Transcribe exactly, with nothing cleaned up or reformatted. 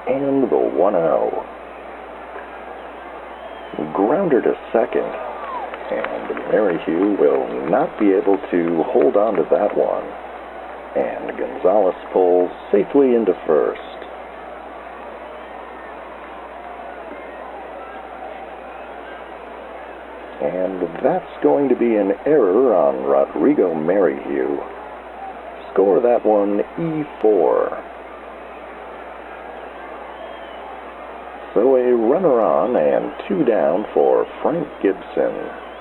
and the one oh. Grounder to second, and Merrihew will not be able to hold on to that one, and Gonzalez pulls safely into first. And that's going to be an error on Rodrigo Merrihew. Score that one E four. So a runner on and two down for Frank Gibson.